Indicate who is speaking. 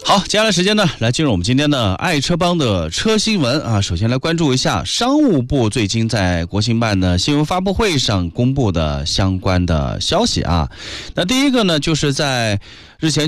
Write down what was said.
Speaker 1: 好，接下来时间呢，来进入我们今天的爱车帮的车新闻啊。首先来关注一下商务部最近在国新办的新闻发布会上公布的相关的消息啊。那第一个呢，就是在日前